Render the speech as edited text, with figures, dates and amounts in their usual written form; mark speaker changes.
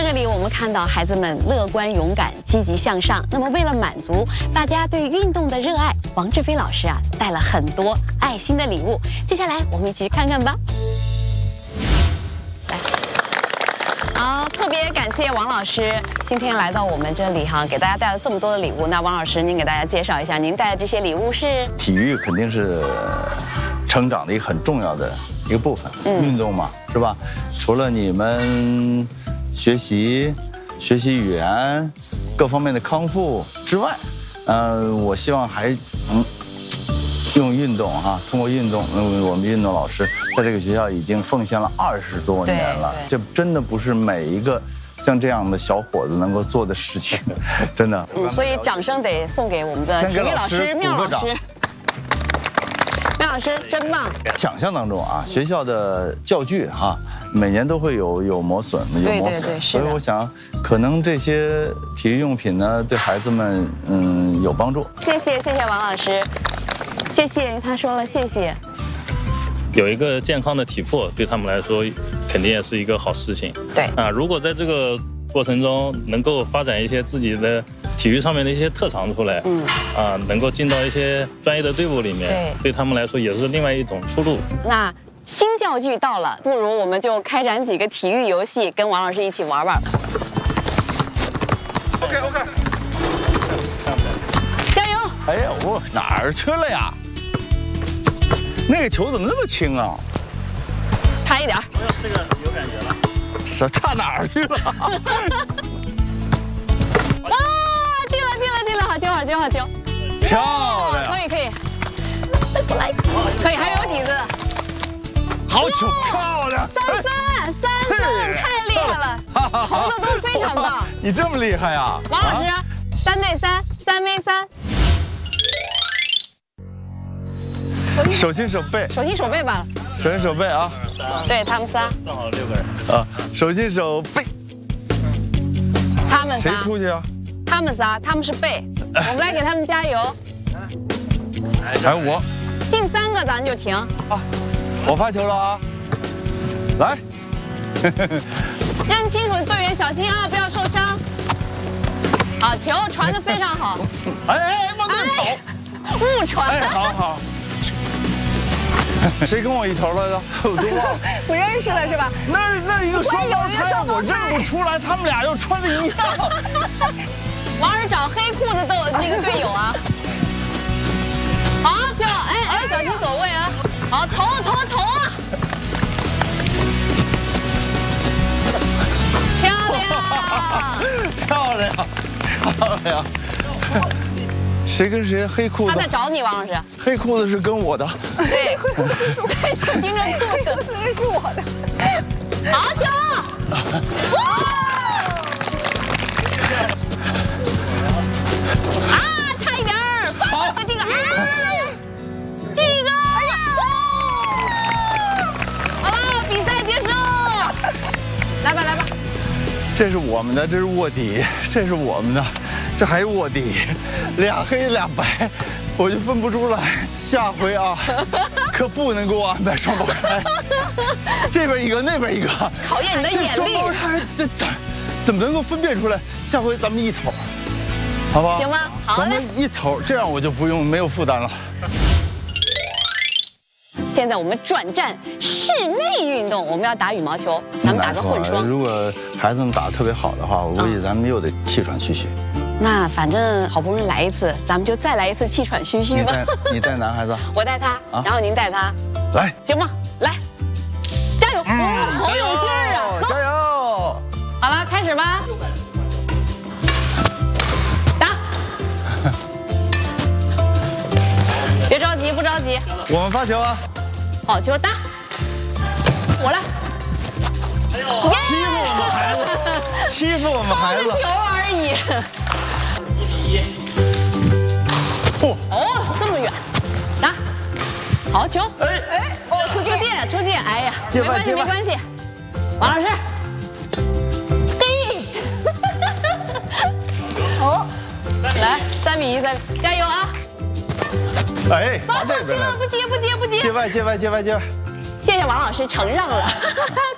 Speaker 1: 这里我们看到孩子们乐观、勇敢、积极向上。那么，为了满足大家对运动的热爱，王志飞老师啊带了很多爱心的礼物。接下来我们一起去看看吧。来，好，特别感谢王老师今天来到我们这里哈，给大家带了这么多的礼物。那王老师，您给大家介绍一下，您带的这些礼物是？
Speaker 2: 体育肯定是成长的一个很重要的一个部分，运动嘛，是吧？除了你们学习语言各方面的康复之外，我希望还用运动哈，通过运动，我们运动老师在这个学校已经奉献了20多年了，这真的不是每一个像这样的小伙子能够做的事情，真的。
Speaker 1: 所以掌声得送给我们的体育老师妙老师。妙老师真棒！
Speaker 2: 想象当中啊，学校的教具哈，每年都会有磨损，
Speaker 1: 对，
Speaker 2: 所以我想，可能这些体育用品呢，对孩子们有帮助。
Speaker 1: 谢谢王老师，谢谢他说了谢谢。
Speaker 3: 有一个健康的体魄，对他们来说肯定也是一个好事情。
Speaker 1: 对
Speaker 3: 啊，如果在这个过程中能够发展一些自己的体育上面的一些特长出来，能够进到一些专业的队伍里面，对他们来说也是另外一种出路。
Speaker 1: 那新教具到了，不如我们就开展几个体育游戏，跟王老师一起玩玩吧。
Speaker 2: OK，
Speaker 1: 加油！
Speaker 2: 哎呀，我哪儿去了呀？那个球怎么那么轻啊？
Speaker 1: 差一点。
Speaker 3: 这个有感觉了。
Speaker 2: 差哪儿去了？
Speaker 1: 哇，定了，好球！
Speaker 2: 漂亮！
Speaker 1: 可以，再来，可以，还有底子。
Speaker 2: 好球，漂亮
Speaker 1: ！3-3，太厉害了，投的都非常棒。
Speaker 2: 你这么厉害呀，
Speaker 1: 王老师，3对3，3v3。
Speaker 2: 手心手背
Speaker 1: 吧。
Speaker 2: 手心手背啊！
Speaker 1: 对他们仨，
Speaker 3: 正好6个人
Speaker 2: 啊，手心手背。
Speaker 1: 他们仨
Speaker 2: 谁出去啊？
Speaker 1: 他们仨，他们是背，我们来给他们加油。
Speaker 2: 还有我，
Speaker 1: 进3个咱就停。
Speaker 2: 啊，我发球了啊！来，
Speaker 1: 认清楚队员，小心啊，不要受伤。好，球传得非常好。
Speaker 2: 哎，往那跑，
Speaker 1: 误传。
Speaker 2: 哎，好。谁跟我一头来的？我都忘了，
Speaker 4: 不认识了是吧？
Speaker 2: 那一个双胞胎，我认不出来，他们俩又穿的一样。
Speaker 1: 王老师找黑裤子那个队友啊。好，球，哎，小心走位啊。好，投啊！
Speaker 2: 漂亮！谁跟谁黑裤子？
Speaker 1: 他在找你，王老师。
Speaker 2: 黑裤子是跟我的。
Speaker 1: 对，盯着裤子，
Speaker 4: 那是我的。
Speaker 1: 好球！差一点儿！好，这个好了，比赛结束。来吧。
Speaker 2: 这是我们的，这是卧底，这是我们的。这还有卧底，2黑2白，我就分不出来。下回啊，可不能给我安排双胞胎，这边一个，那边一个，
Speaker 1: 考验你的眼力。
Speaker 2: 这双胞胎这怎么能够分辨出来？下回咱们一头，好不好？
Speaker 1: 行吗？好嘞。
Speaker 2: 咱们一头，这样我就没有负担了。
Speaker 1: 现在我们转战室内运动，我们要打羽毛球，咱们打个混双。
Speaker 2: 如果孩子们打得特别好的话，我估计咱们又得气喘吁吁。
Speaker 1: 那反正好不容易来一次，咱们就再来一次气喘吁吁吧。
Speaker 2: 你带男孩子，
Speaker 1: 我带他，然后您带他，
Speaker 2: 来，
Speaker 1: 行吗？来，加油！好有劲儿啊！
Speaker 2: 加油！
Speaker 1: 好了，开始吧。打！别着急，不着急。
Speaker 2: 我们发球啊！
Speaker 1: 好球，打！我来。
Speaker 2: 欺负我们孩子，
Speaker 1: 球而已。
Speaker 2: 1-1。
Speaker 1: 哦，这么远，打，好球！出界！哎呀，没关系。王老师，嘿，来3比1，加油啊！
Speaker 2: 哎，
Speaker 1: 放球了，不接！
Speaker 2: 界外。
Speaker 1: 谢谢王老师承让了，